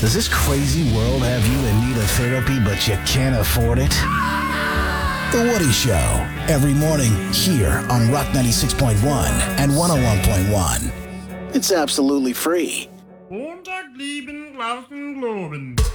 Does this crazy world have you in need of therapy but you can't afford it? The Woody Show, every morning here on Rock 96.1 and 101.1. It's absolutely free. Montag lieben, Glauben, Globen.